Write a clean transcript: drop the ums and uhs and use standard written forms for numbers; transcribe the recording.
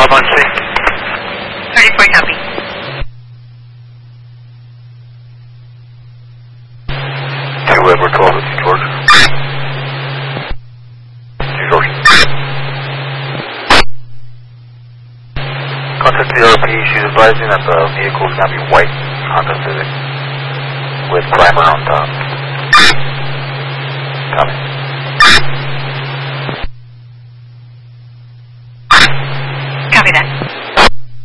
on scene. 34 copy. Edward 12, it's George. George. Contact the RP, she's advising that the vehicle is going to be white Honda Civic with primer on top.